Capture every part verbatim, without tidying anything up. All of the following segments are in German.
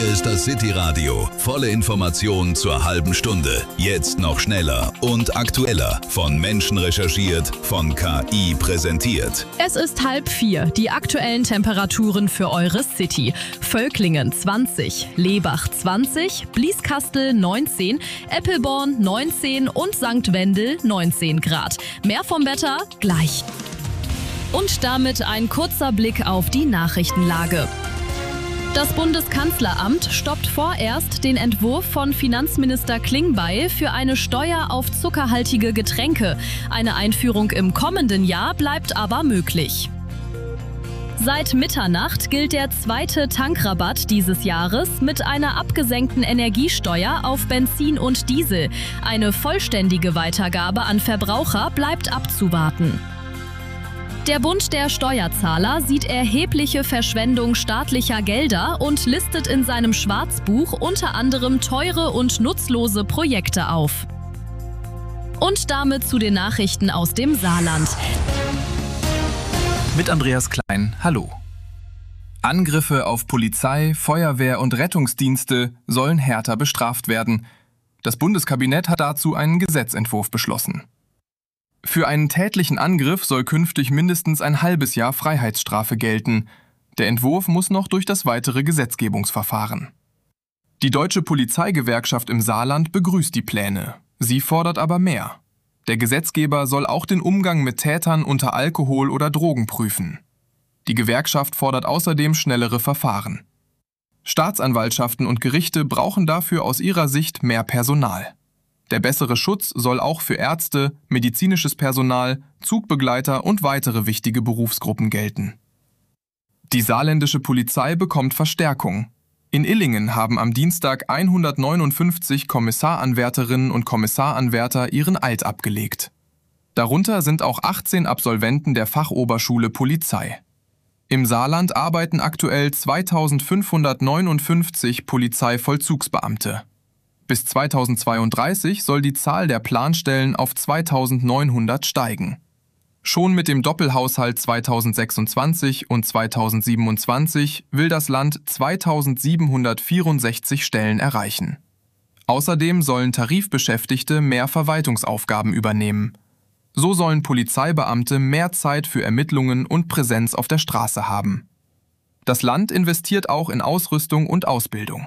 Hier ist das City Radio. Volle Informationen zur halben Stunde. Jetzt noch schneller und aktueller. Von Menschen recherchiert, von K I präsentiert. Es ist halb vier. Die aktuellen Temperaturen für eure City. Völklingen zwanzig, Lebach zwanzig, Blieskastel neunzehn, Eppelborn neunzehn und Sankt Wendel neunzehn Grad. Mehr vom Wetter gleich. Und damit ein kurzer Blick auf die Nachrichtenlage. Das Bundeskanzleramt stoppt vorerst den Entwurf von Finanzminister Klingbeil für eine Steuer auf zuckerhaltige Getränke. Eine Einführung im kommenden Jahr bleibt aber möglich. Seit Mitternacht gilt der zweite Tankrabatt dieses Jahres mit einer abgesenkten Energiesteuer auf Benzin und Diesel. Eine vollständige Weitergabe an Verbraucher bleibt abzuwarten. Der Bund der Steuerzahler sieht erhebliche Verschwendung staatlicher Gelder und listet in seinem Schwarzbuch unter anderem teure und nutzlose Projekte auf. Und damit zu den Nachrichten aus dem Saarland. Mit Andreas Klein, hallo. Angriffe auf Polizei, Feuerwehr und Rettungsdienste sollen härter bestraft werden. Das Bundeskabinett hat dazu einen Gesetzentwurf beschlossen. Für einen tätlichen Angriff soll künftig mindestens ein halbes Jahr Freiheitsstrafe gelten. Der Entwurf muss noch durch das weitere Gesetzgebungsverfahren. Die Deutsche Polizeigewerkschaft im Saarland begrüßt die Pläne. Sie fordert aber mehr. Der Gesetzgeber soll auch den Umgang mit Tätern unter Alkohol oder Drogen prüfen. Die Gewerkschaft fordert außerdem schnellere Verfahren. Staatsanwaltschaften und Gerichte brauchen dafür aus ihrer Sicht mehr Personal. Der bessere Schutz soll auch für Ärzte, medizinisches Personal, Zugbegleiter und weitere wichtige Berufsgruppen gelten. Die saarländische Polizei bekommt Verstärkung. In Illingen haben am Dienstag hundertneunundfünfzig Kommissaranwärterinnen und Kommissaranwärter ihren Eid abgelegt. Darunter sind auch achtzehn Absolventen der Fachoberschule Polizei. Im Saarland arbeiten aktuell zweitausendfünfhundertneunundfünfzig Polizeivollzugsbeamte. Bis zweitausendzweiunddreißig soll die Zahl der Planstellen auf zweitausendneunhundert steigen. Schon mit dem Doppelhaushalt zweitausendsechsundzwanzig und zweitausendsiebenundzwanzig will das Land zweitausendsiebenhundertvierundsechzig Stellen erreichen. Außerdem sollen Tarifbeschäftigte mehr Verwaltungsaufgaben übernehmen. So sollen Polizeibeamte mehr Zeit für Ermittlungen und Präsenz auf der Straße haben. Das Land investiert auch in Ausrüstung und Ausbildung.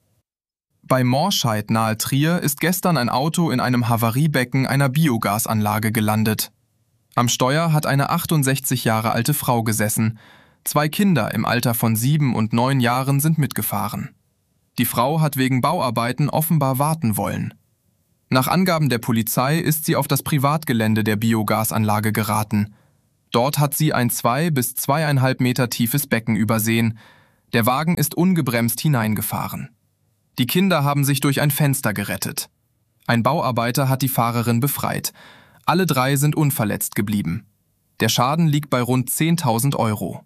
Bei Morscheid nahe Trier ist gestern ein Auto in einem Havariebecken einer Biogasanlage gelandet. Am Steuer hat eine achtundsechzig Jahre alte Frau gesessen. Zwei Kinder im Alter von sieben und neun Jahren sind mitgefahren. Die Frau hat wegen Bauarbeiten offenbar warten wollen. Nach Angaben der Polizei ist sie auf das Privatgelände der Biogasanlage geraten. Dort hat sie ein zwei bis zweieinhalb Meter tiefes Becken übersehen. Der Wagen ist ungebremst hineingefahren. Die Kinder haben sich durch ein Fenster gerettet. Ein Bauarbeiter hat die Fahrerin befreit. Alle drei sind unverletzt geblieben. Der Schaden liegt bei rund zehntausend Euro.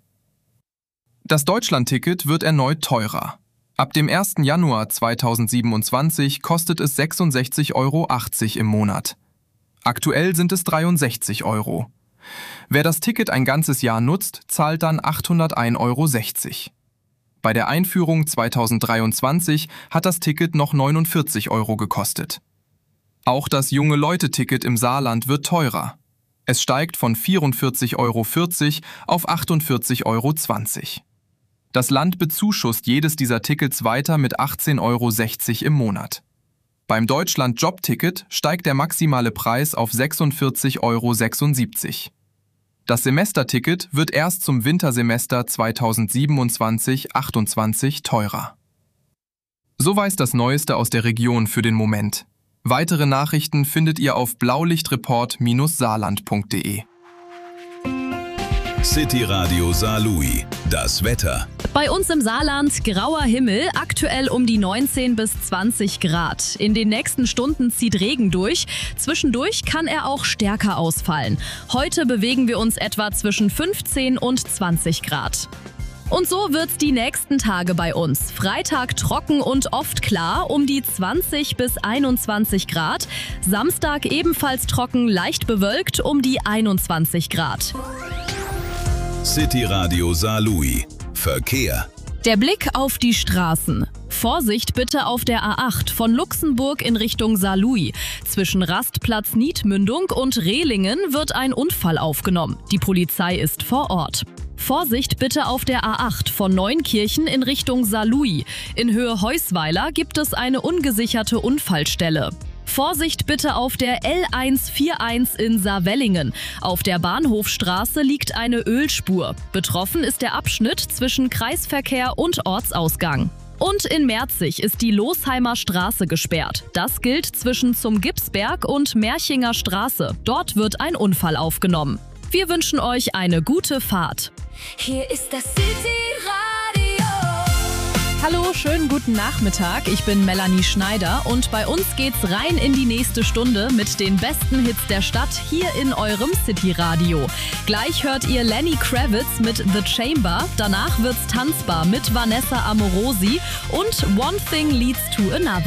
Das Deutschlandticket wird erneut teurer. Ab dem ersten Januar zweitausendsiebenundzwanzig kostet es sechsundsechzig Euro achtzig im Monat. Aktuell sind es dreiundsechzig Euro. Wer das Ticket ein ganzes Jahr nutzt, zahlt dann achthundertein Euro sechzig. Bei der Einführung zweitausenddreiundzwanzig hat das Ticket noch neunundvierzig Euro gekostet. Auch das Junge-Leute-Ticket im Saarland wird teurer. Es steigt von vierundvierzig Euro vierzig auf achtundvierzig Euro zwanzig. Das Land bezuschusst jedes dieser Tickets weiter mit achtzehn Euro sechzig im Monat. Beim Deutschland-Job-Ticket steigt der maximale Preis auf sechsundvierzig Euro sechsundsiebzig. Das Semesterticket wird erst zum Wintersemester zweitausendsiebenundzwanzig achtundzwanzig teurer. So weiß das Neueste aus der Region für den Moment. Weitere Nachrichten findet ihr auf blaulichtreport Bindestrich saarland Punkt de. City Radio Saarlouis. Das Wetter. Bei uns im Saarland grauer Himmel, aktuell um die neunzehn bis zwanzig Grad. In den nächsten Stunden zieht Regen durch. Zwischendurch kann er auch stärker ausfallen. Heute bewegen wir uns etwa zwischen fünfzehn und zwanzig Grad. Und so wird's die nächsten Tage bei uns. Freitag trocken und oft klar, um die zwanzig bis einundzwanzig Grad. Samstag ebenfalls trocken, leicht bewölkt, um die einundzwanzig Grad. City Radio Saarlouis. Verkehr. Der Blick auf die Straßen. Vorsicht bitte auf der A acht von Luxemburg in Richtung Saarlouis. Zwischen Rastplatz Niedmündung und Rehlingen wird ein Unfall aufgenommen. Die Polizei ist vor Ort. Vorsicht bitte auf der A acht von Neunkirchen in Richtung Saarlouis. In Höhe Heusweiler gibt es eine ungesicherte Unfallstelle. Vorsicht bitte auf der L hundertvierundvierzig in Saarwellingen. Auf der Bahnhofstraße liegt eine Ölspur. Betroffen ist der Abschnitt zwischen Kreisverkehr und Ortsausgang. Und in Merzig ist die Losheimer Straße gesperrt. Das gilt zwischen zum Gipsberg und Merchinger Straße. Dort wird ein Unfall aufgenommen. Wir wünschen euch eine gute Fahrt. Hier ist das City-Radio. Hallo, schönen guten Nachmittag. Ich bin Melanie Schneider und bei uns geht's rein in die nächste Stunde mit den besten Hits der Stadt hier in eurem City-Radio. Gleich hört ihr Lenny Kravitz mit The Chamber. Danach wird's tanzbar mit Vanessa Amorosi und One Thing Leads to Another.